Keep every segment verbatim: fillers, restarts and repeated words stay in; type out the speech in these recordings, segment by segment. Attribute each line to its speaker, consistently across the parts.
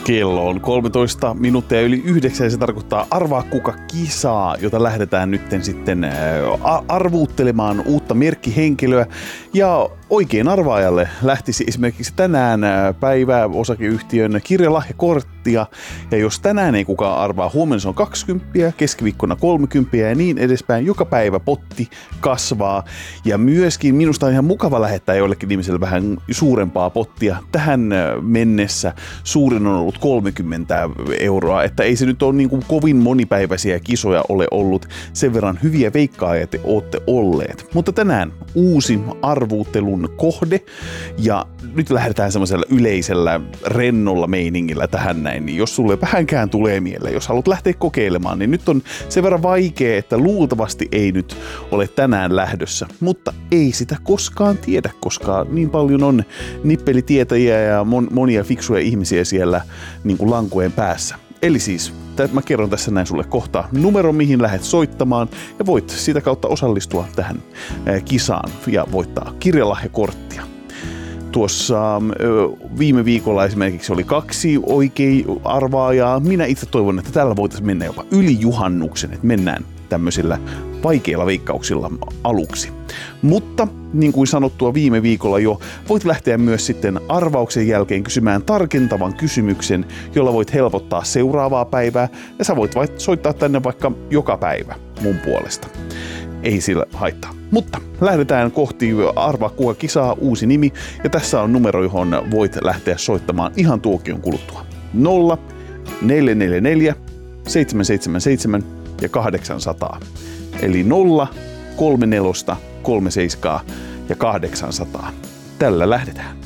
Speaker 1: Kello on kolmetoista minuuttia yli yhdeksän ja se tarkoittaa Arvaa kuka kisaa, jota lähdetään nyt sitten arvuuttelemaan uutta merkkihenkilöä. Ja oikein arvaajalle lähtisi esimerkiksi tänään päivää osakeyhtiön kirjalahjakorttia. Ja jos tänään ei kukaan arvaa, huomenna se on kaksikymmentä, keskiviikkona kolmekymmentä ja niin edespäin. Joka päivä potti kasvaa. Ja myöskin minusta on ihan mukava lähettää jollekin ihmiselle vähän suurempaa pottia. Tähän mennessä suurin on ollut kolmekymmentä euroa, että ei se nyt ole niin kuin kovin monipäiväisiä kisoja ole ollut, sen verran hyviä veikkaajia te ootte olleet. Mutta tänään uusi arvuuttelun kohde ja nyt lähdetään semmoisella yleisellä rennolla meiningillä tähän näin, niin jos sulle vähänkään tulee mieleen, jos haluat lähteä kokeilemaan, niin nyt on sen verran vaikea, että luultavasti ei nyt ole tänään lähdössä, mutta ei sitä koskaan tiedä, koska niin paljon on nippelitietäjiä ja mon- monia fiksuja ihmisiä siellä niin kuin lankujen päässä. Eli siis, mä kerron tässä näin sulle kohta numero, mihin lähdet soittamaan ja voit sitä kautta osallistua tähän kisaan ja voittaa kirjalahjakorttia. Tuossa viime viikolla esimerkiksi oli kaksi oikein arvaajaa. Minä itse toivon, että tällä voitaisiin mennä jopa yli juhannuksen, että mennään tämmöisillä vaikeilla veikkauksilla aluksi. Mutta niin kuin sanottua viime viikolla jo, voit lähteä myös sitten arvauksen jälkeen kysymään tarkentavan kysymyksen, jolla voit helpottaa seuraavaa päivää ja sä voit soittaa tänne vaikka joka päivä mun puolesta. Ei sillä haittaa. Mutta lähdetään kohti Arvaa kuka kisaa, uusi nimi ja tässä on numero, johon voit lähteä soittamaan ihan tuokion kuluttua. nolla neljä neljä neljä seitsemän seitsemän seitsemän ja kahdeksansataa. Eli nolla kolme neljä kolme seitsemän ja kahdeksansataa. Tällä lähdetään.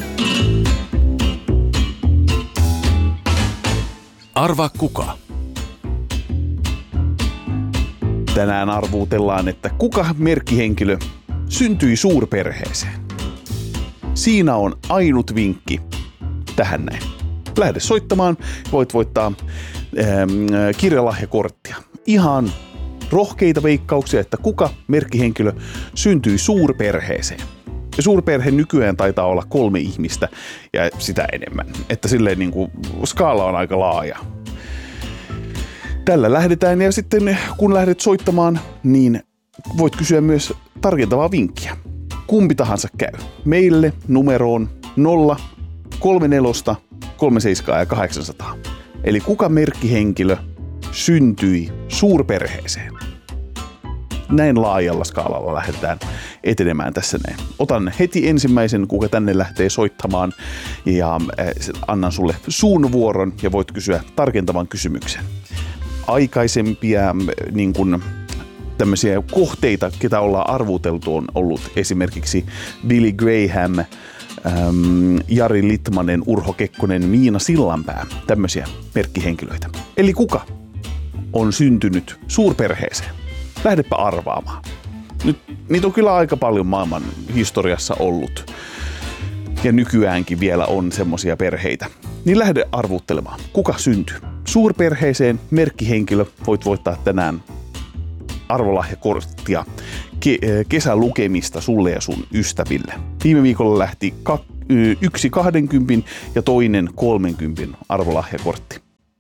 Speaker 2: Arvaa kuka.
Speaker 1: Tänään arvuutellaan, että kuka merkkihenkilö syntyi suurperheeseen. Siinä on ainut vinkki tähän näin. Lähde soittamaan, voit voittaa ähm, kirjalahjakorttia. Ihan rohkeita veikkauksia, että kuka merkkihenkilö syntyi suurperheeseen. Ja suurperhe nykyään taitaa olla kolme ihmistä ja sitä enemmän. Että silleen niin kuin skaala on aika laaja. Tällä lähdetään ja sitten kun lähdet soittamaan, niin voit kysyä myös tarkentavaa vinkkiä. Kumpi tahansa käy. Meille numeroon nolla kolme neljä kolme seitsemän ja kahdeksansataa. Eli kuka merkkihenkilö syntyi suurperheeseen. Näin laajalla skaalalla lähdetään etenemään tässä näin. Otan heti ensimmäisen, kuka tänne lähtee soittamaan ja annan sulle suun vuoron ja voit kysyä tarkentavan kysymyksen. Aikaisempia niin kuin tämmöisiä kohteita, ketä ollaan arvuuteltu, on ollut esimerkiksi Billy Graham, äm, Jari Litmanen, Urho Kekkonen, Miina Sillanpää, tämmöisiä merkkihenkilöitä. Eli kuka on syntynyt suurperheeseen? Lähdepä arvaamaan. Nyt, niitä on kyllä aika paljon maailman historiassa ollut. Ja nykyäänkin vielä on semmosia perheitä. Niin lähde arvuuttelemaan. Kuka syntyi? Suurperheeseen merkkihenkilö. Voit voittaa tänään arvolahjakorttia ke- kesälukemista sulle ja sun ystäville. Viime viikolla lähti ka- yksi kahdenkympin ja toinen kolmenkympin arvolahjakortti.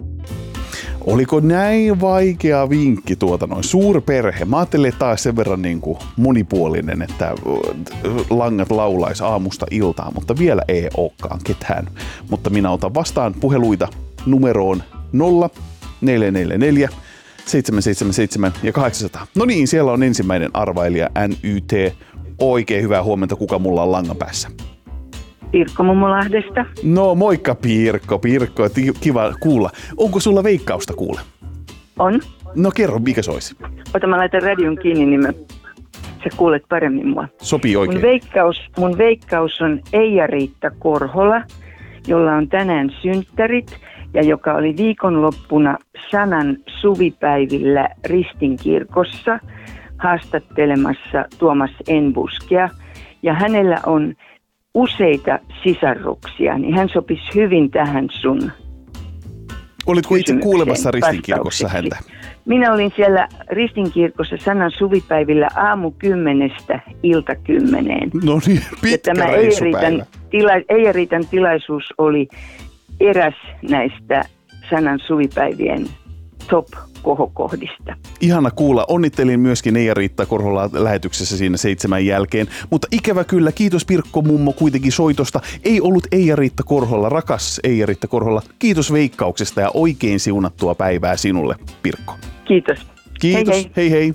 Speaker 1: Oliko näin vaikea vinkki tuota noin suurperhe? Mä ajattelin, että taas sen verran niin kuin monipuolinen, että langat laulais aamusta iltaan, mutta vielä ei olekaan ketään. Mutta minä otan vastaan puheluita numeroon nolla neljä neljä neljä seitsemän seitsemän seitsemän ja kahdeksansataa. No niin, siellä on ensimmäinen arvailija N Y T. Oikein hyvää huomenta, kuka mulla on langan päässä.
Speaker 3: Pirkko Mummolahdesta.
Speaker 1: No moikka Pirkko, Pirkko, kiva kuulla. Onko sulla veikkausta kuule?
Speaker 3: On.
Speaker 1: No kerro, mikä se olisi?
Speaker 3: Ota, mä laitan radion kiinni, niin mä, sä kuulet paremmin mua.
Speaker 1: Sopii oikein.
Speaker 3: Mun veikkaus, mun veikkaus on Eija-Riitta Korhola, jolla on tänään synttärit ja joka oli viikonloppuna Sanan suvipäivillä Ristinkirkossa haastattelemassa Tuomas Enbuskea. Ja hänellä on useita sisaruksia, niin hän sopisi hyvin tähän sun
Speaker 1: Olitko itse kuulemassa Ristinkirkossa häntä?
Speaker 3: Minä olin siellä Ristinkirkossa Sanan suvipäivillä aamu kymmenestä ilta kymmeneen.
Speaker 1: No niin, pitkä reissupäivä.
Speaker 3: Eija-Riitan tila, Eija-Riitan tilaisuus oli eräs näistä Sanan suvipäivien top-kohokohdista.
Speaker 1: Ihana kuulla. Onnittelin myöskin Eija-Riitta Korholaa lähetyksessä siinä seitsemän jälkeen. Mutta ikävä kyllä, kiitos Pirkko mummo kuitenkin soitosta. Ei ollut Eija-Riitta Korhola, rakas Eija-Riitta Korhola. Kiitos veikkauksesta ja oikein siunattua päivää sinulle, Pirkko.
Speaker 3: Kiitos.
Speaker 1: Kiitos.
Speaker 3: Hei
Speaker 1: hei
Speaker 3: hei.
Speaker 1: hei.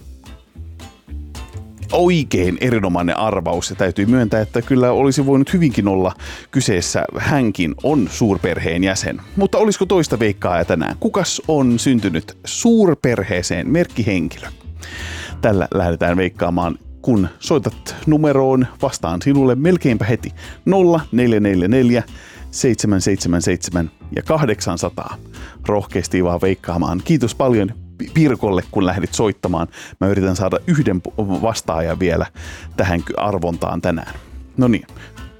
Speaker 1: Oikein erinomainen arvaus ja täytyy myöntää, että kyllä olisi voinut hyvinkin olla kyseessä. Hänkin on suurperheen jäsen. Mutta olisiko toista veikkaa tänään? Kukas on syntynyt suurperheeseen merkkihenkilö? Tällä lähdetään veikkaamaan, kun soitat numeroon vastaan sinulle melkeinpä heti nolla neljä neljä neljä seitsemän seitsemän seitsemän ja kahdeksansataa. Rohkeasti vaan veikkaamaan. Kiitos paljon Pirkolle, kun lähdit soittamaan. Mä yritän saada yhden vastaajan vielä tähän arvontaan tänään. No niin.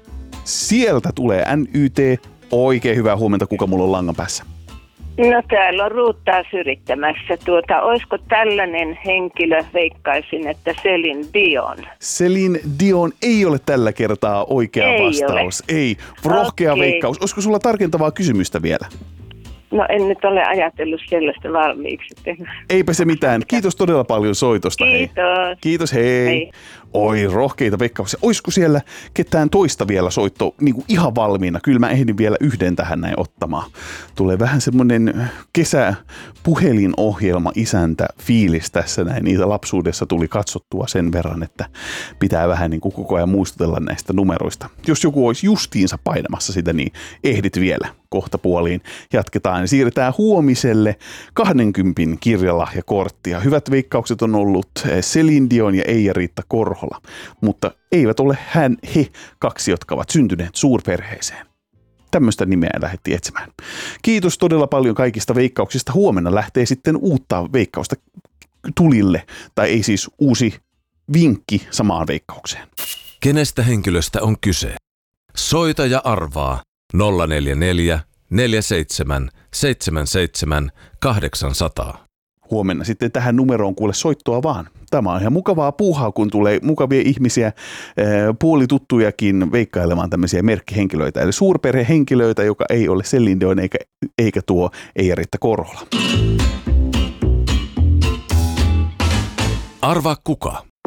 Speaker 1: Sieltä tulee N Y T. Oikein hyvää huomenta. Kuka mulla on langan päässä?
Speaker 4: No täällä on Ruuttaa yrittämässä. Tuota, olisiko tällainen henkilö, veikkaisin, että Celine Dion?
Speaker 1: Celine Dion ei ole tällä kertaa oikea
Speaker 4: Ei
Speaker 1: vastaus. Ole. Ei. Rohkea
Speaker 4: Okei.
Speaker 1: veikkaus. Olisiko sulla tarkentavaa kysymystä vielä?
Speaker 4: No en nyt ole ajatellut sellaista valmiiksi.
Speaker 1: Eipä se mitään. Kiitos todella paljon soitosta. Hei.
Speaker 4: Kiitos.
Speaker 1: Kiitos, hei.
Speaker 4: Hei.
Speaker 1: Oi, rohkeita veikkauksia. Olisiko siellä ketään toista vielä soitto niin kuin ihan valmiina? Kyllä mä ehdin vielä yhden tähän näin ottamaan. Tulee vähän semmoinen kesäpuhelinohjelma isäntä fiilis tässä näin. Niitä lapsuudessa tuli katsottua sen verran, että pitää vähän niin kuin koko ajan muistutella näistä numeroista. Jos joku olisi justiinsa painamassa sitä, niin ehdit vielä kohta puoliin. Jatketaan ja siirretään huomiselle kahdenkympin kirjalahjakorttia. Hyvät veikkaukset on ollut Celine Dion ja Eija-Riitta Korhola, mutta eivät ole hän he kaksi, jotka ovat syntyneet suurperheeseen. Tämmöistä nimeä lähdettiin etsimään. Kiitos todella paljon kaikista veikkauksista. Huomenna lähtee sitten uutta veikkausta tulille, tai ei siis uusi vinkki samaan veikkaukseen.
Speaker 2: Kenestä henkilöstä on kyse? Soita ja arvaa nolla neljä neljä neljä seitsemän seitsemän seitsemän kahdeksansataa.
Speaker 1: Huomenna sitten tähän numeroon kuule soittoa vaan. Tämä on ihan mukavaa puuhaa, kun tulee mukavia ihmisiä, puolituttujakin veikkailemaan tämmöisiä merkkihenkilöitä. Eli suurperhehenkilöitä, joka ei ole Celine Dion eikä, eikä tuo Eija-Riitta Korhola.
Speaker 2: Arvaa kuka?